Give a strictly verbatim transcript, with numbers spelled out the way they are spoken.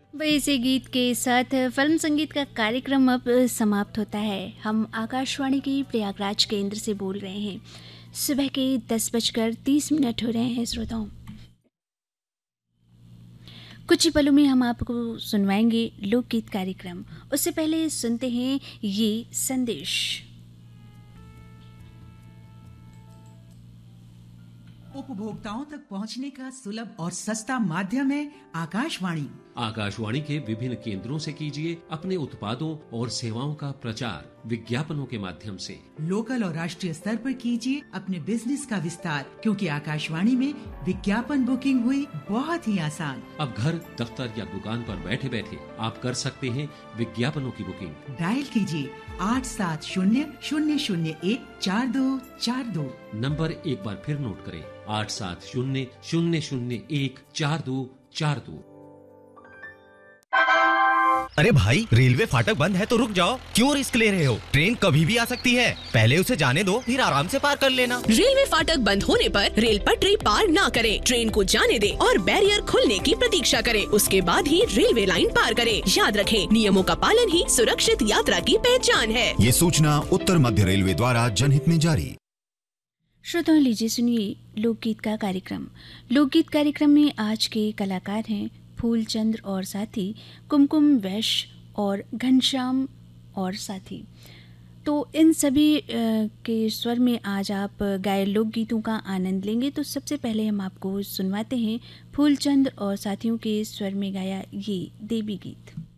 वैसे गीत के साथ फिल्म संगीत का कार्यक्रम अब समाप्त होता है। हम आकाशवाणी के प्रयागराज केंद्र से बोल रहे हैं। सुबह के दस बजकर तीस मिनट हो रहे हैं श्रोताओं। कुछ ही पलों में हम आपको सुनवाएंगे लोकगीत कार्यक्रम। उससे पहले सुनते हैं ये संदेश। उपभोक्ताओं तक पहुंचने का सुलभ और सस्ता माध्यम है आकाशवाणी। आकाशवाणी के विभिन्न केंद्रों से कीजिए अपने उत्पादों और सेवाओं का प्रचार विज्ञापनों के माध्यम से। लोकल और राष्ट्रीय स्तर पर कीजिए अपने बिजनेस का विस्तार, क्योंकि आकाशवाणी में विज्ञापन बुकिंग हुई बहुत ही आसान। अब घर, दफ्तर या दुकान पर बैठे बैठे आप कर सकते हैं विज्ञापनों की बुकिंग। डायल कीजिए आठ सात शून्य शून्य शून्य एक चार दो चार दो। नंबर एक बार फिर नोट करें, आठ सात शून्य शून्य शून्य एक चार दो चार दो। अरे भाई, रेलवे फाटक बंद है तो रुक जाओ, क्यों रिस्क ले रहे हो? ट्रेन कभी भी आ सकती है, पहले उसे जाने दो, फिर आराम से पार कर लेना। रेलवे फाटक बंद होने पर रेल पटरी पार ना करें, ट्रेन को जाने दें और बैरियर खुलने की प्रतीक्षा करें, उसके बाद ही रेलवे लाइन पार करें। याद रखें, नियमों का पालन ही सुरक्षित यात्रा की पहचान है। ये सूचना उत्तर मध्य रेलवे द्वारा जनहित में जारी। श्रोताओं, लीजिए सुनिए लोकगीत का कार्यक्रम। लोकगीत कार्यक्रम में आज के कलाकार हैं फूलचंद्र और साथी, कुमकुम वैश्य और घनश्याम और साथी। तो इन सभी के स्वर में आज आप गाए लोकगीतों का आनंद लेंगे। तो सबसे पहले हम आपको सुनवाते हैं फूलचंद्र और साथियों के स्वर में गाया ये देवी गीत।